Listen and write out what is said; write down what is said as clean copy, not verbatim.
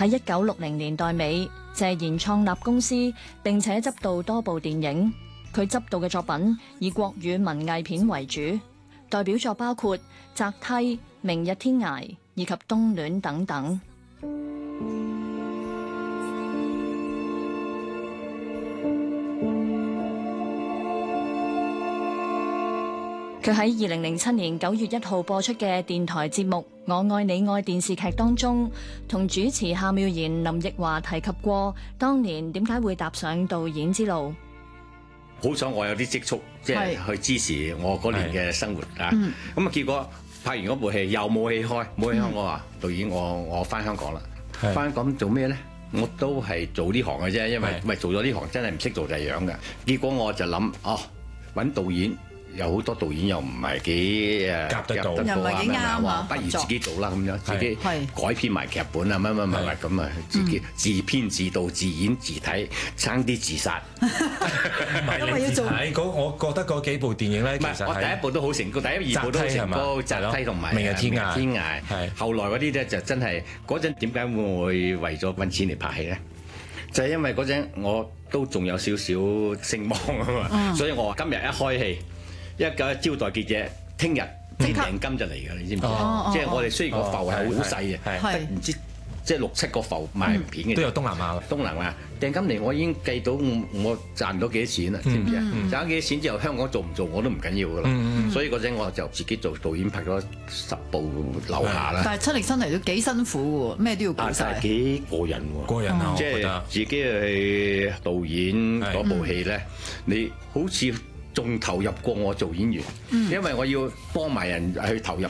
喺1960年代尾，謝賢創立公司，並且執導多部電影。佢執導嘅作品以國語文藝片為主，代表作包括《擇梯》、《明日天涯》以及《冬戀》等等。佢喺2007年9月1號播出嘅電台節目《我愛你愛》電視劇當中，同主持夏妙賢、林奕華提及過當年點解會踏上導演之路。 好彩我有啲積蓄，即係去支持我嗰年嘅生活啊！咁啊，結果拍完嗰部戲又冇戲開，冇戲開，我話導演我翻香港啦，翻香港做咩咧？我都係做呢行嘅啫，因為做咗呢行真係唔識做第樣嘅。結果我就諗揾導演。有好多導演又唔係幾夾得到， 又唔係幾啱啊！ 不如自己做啦咁樣，自己改編埋劇本啊，乜咁啊，自己自編自導自演自睇，差啲自殺。 因為要做我覺得嗰幾部電影咧，其實我第一部都好成功，第一二部都好成功，擇梯同埋明日天涯。 係後來嗰啲咧就真係嗰陣點解會為咗揾錢嚟拍戲咧？就係因為嗰陣我都仲有少少聲望啊嘛，所以我話今日一開戲。一個招待記者，聽日訂金就嚟㗎，你知唔知？即係我哋雖然個浮係好細嘅，得唔知即係6、7個浮賣片嘅， 都有東南亞。 東南亞訂金嚟，我已經計到我賺到幾多錢啦，知唔知啊？賺咗幾多錢之後，香港做唔做我都唔緊要㗎啦。所以嗰陣我就自己做導演，拍咗10部樓下啦。 但係親力親為都幾辛苦喎，咩都要顧晒。 幾過癮喎！ 過癮啊！ 即係自己去導演嗰部戲咧，你好似仲投入過我做演員，因為我要幫埋人去投入